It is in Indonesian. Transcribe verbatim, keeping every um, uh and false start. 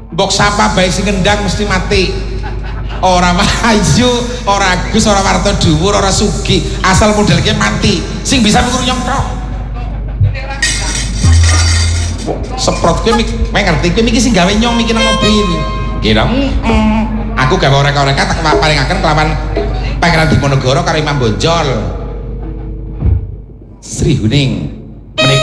mbok sapa bae sing ngendang mesti mati. Ora Wahyu, ora Agus, ora Warta Dhuwur, ora Sugi, asal model ki mati. Sing bisa mikir nyongkrok. Seprot kowe mik ngerti kowe iki sing gawe nyong mikir nang mobil. Kira mm, aku gawe orek-orek tak paringaken kelawan Pangeran Diponegoro karo Imam Bonjol. Sri Huning.